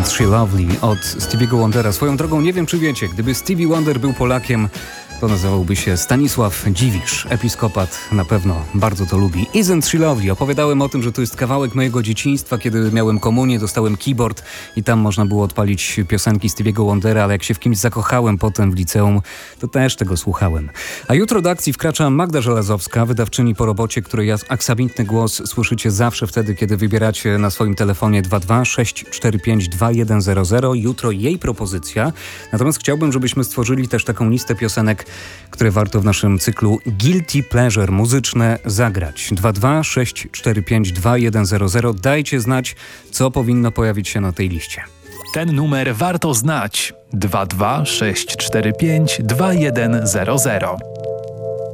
Isn't She Lovely od Stevie'ego Wondera. Swoją drogą, nie wiem czy wiecie, gdyby Stevie Wonder był Polakiem, to nazywałby się Stanisław Dziwisz. Episkopat na pewno bardzo to lubi. Isn't She Lovely. Opowiadałem o tym, że to jest kawałek mojego dzieciństwa, kiedy miałem komunię, dostałem keyboard i tam można było odpalić piosenki Stevie'ego Wondera, ale jak się w kimś zakochałem potem w liceum, to też tego słuchałem. A jutro do akcji wkracza Magda Żelazowska, wydawczyni po robocie, której aksamitny głos słyszycie zawsze wtedy, kiedy wybieracie na swoim telefonie 226452100. Jutro jej propozycja. Natomiast chciałbym, żebyśmy stworzyli też taką listę piosenek, które warto w naszym cyklu Guilty Pleasure muzyczne zagrać. 226452100. Dajcie znać, co powinno pojawić się na tej liście. Ten numer warto znać. 226452100.